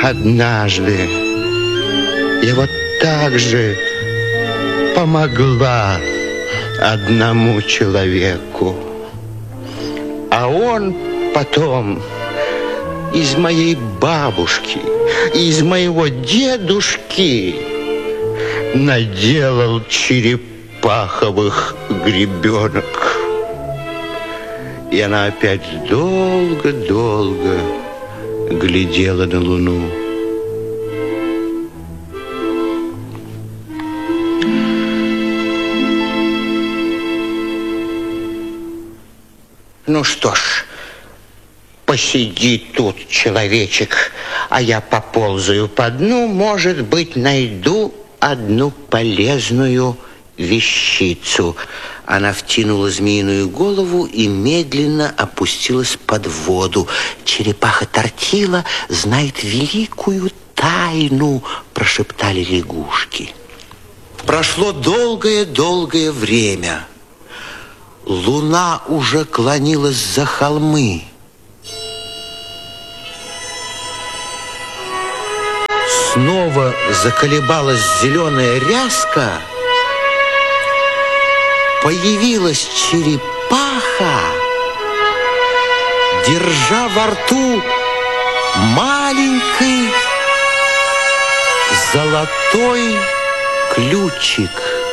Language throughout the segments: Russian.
Однажды я вот так же помогла одному человеку, а он потом из моей бабушки, из моего дедушки наделал черепаховых гребенок. И она опять долго-долго глядела на луну. Ну что ж, посиди тут, человечек, а я поползаю по дну, может быть, найду одну полезную вещицу. Она втянула змеиную голову и медленно опустилась под воду. Черепаха Тортила знает великую тайну, прошептали лягушки. Прошло долгое-долгое время. Луна уже клонилась за холмы. Снова заколебалась зеленая ряска. Появилась черепаха, держа во рту маленький золотой ключик.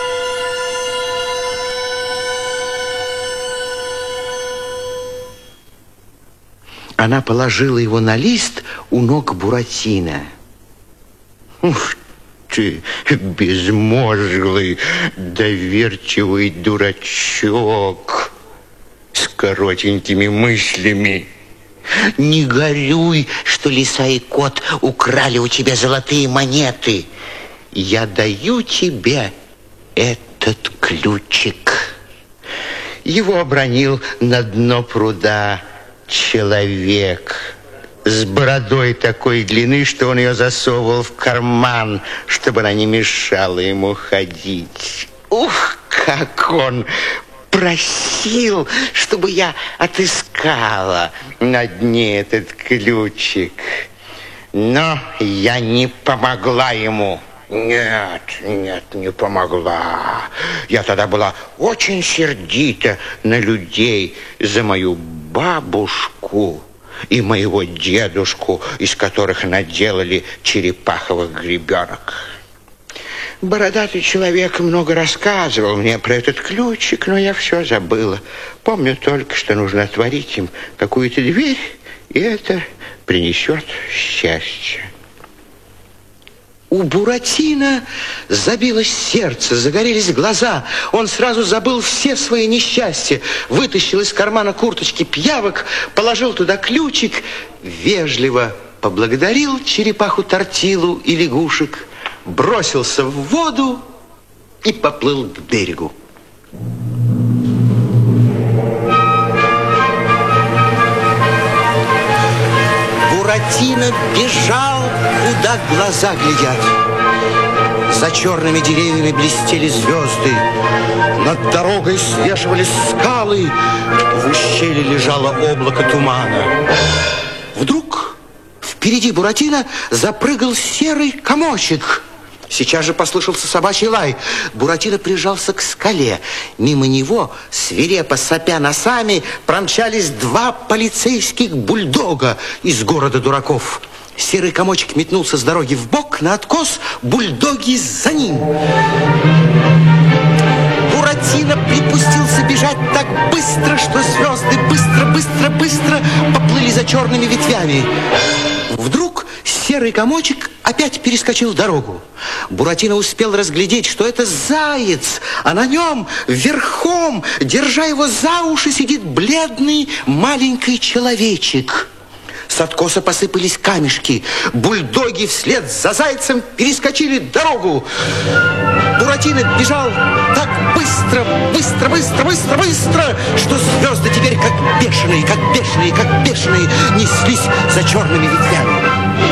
Она положила его на лист у ног Буратино. Ух ты, безмозглый, доверчивый дурачок с коротенькими мыслями. Не горюй, что лиса и кот украли у тебя золотые монеты. Я даю тебе этот ключик. Его обронил на дно пруда человек с бородой такой длины, что он ее засовывал в карман, чтобы она не мешала ему ходить. Ух, как он просил, чтобы я отыскала на дне этот ключик. Но я не помогла ему. Нет, не помогла. Я тогда была очень сердита на людей за мою бабушку и моего дедушку, из которых наделали черепаховых гребенок. Бородатый человек много рассказывал мне про этот ключик, но я все забыла. Помню только, что нужно отворить им какую-то дверь, и это принесет счастье. У Буратино забилось сердце, загорелись глаза. Он сразу забыл все свои несчастья. Вытащил из кармана курточки пиявок, положил туда ключик, вежливо поблагодарил черепаху Тортилу и лягушек, бросился в воду и поплыл к берегу. Буратино бежал, куда глаза глядят. За черными деревьями блестели звезды. Над дорогой свешивались скалы. В ущелье лежало облако тумана. Вдруг впереди Буратино запрыгал серый комочек. Сейчас же послышался собачий лай. Буратино прижался к скале. Мимо него, свирепо сопя носами, промчались два полицейских бульдога из города дураков. Серый комочек метнулся с дороги вбок, на откос, бульдоги за ним. Буратино припустился бежать так быстро, что звезды быстро поплыли за черными ветвями. Вдруг серый комочек опять перескочил дорогу. Буратино успел разглядеть, что это заяц, а на нем верхом, держа его за уши, сидит бледный маленький человечек. С откоса посыпались камешки. Бульдоги вслед за зайцем перескочили дорогу. Буратино бежал так быстро, что звезды теперь как бешеные неслись за черными ветвями.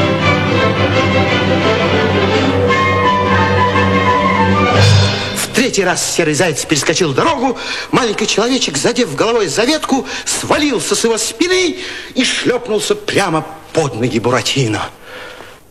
В третий раз серый заяц перескочил дорогу. Маленький человечек, задев головой за ветку, свалился с его спины и шлепнулся прямо под ноги Буратино.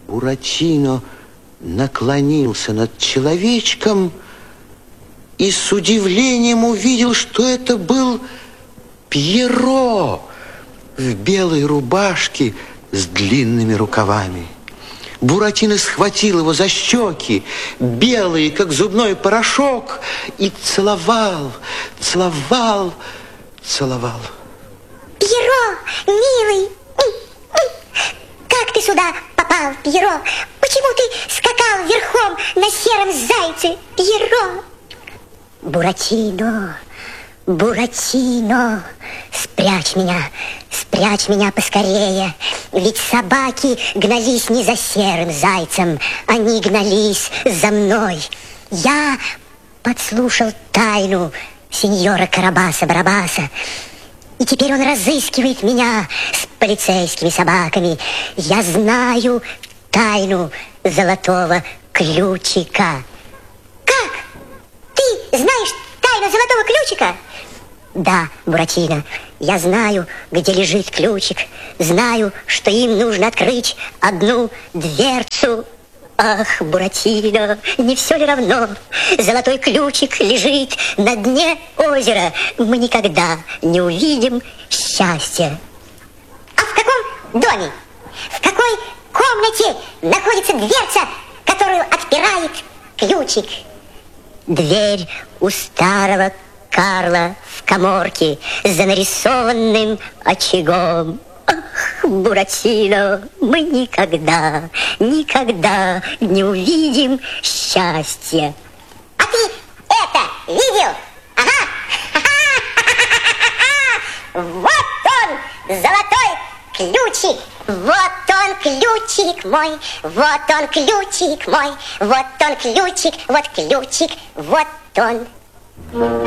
Буратино наклонился над человечком и с удивлением увидел, что это был Пьеро в белой рубашке с длинными рукавами. Буратино схватил его за щеки, белые, как зубной порошок, и целовал, целовал, целовал. Пьеро, милый, как ты сюда попал, Пьеро? Почему ты скакал верхом на сером зайце, Пьеро? Буратино, Буратино, спрячь меня поскорее. Ведь собаки гнались не за серым зайцем, они гнались за мной. Я подслушал тайну сеньора Карабаса-Барабаса, и теперь он разыскивает меня с полицейскими собаками. Я знаю тайну золотого ключика. Как? Ты знаешь тайну золотого ключика? Да, Буратино, я знаю, где лежит ключик. Знаю, что им нужно открыть одну дверцу. Ах, Буратино, не все ли равно? Золотой ключик лежит на дне озера. Мы никогда не увидим счастья. А в каком доме, в какой комнате находится дверца, которую отпирает ключик? Дверь у старого Карла в каморке за нарисованным очагом. Ах, Буратино, мы никогда, никогда не увидим счастья. А ты это видел? Ага. Вот он, золотой ключик. Вот он, ключик мой. Вот он, ключик мой. Вот он, ключик. Вот ключик. Вот он.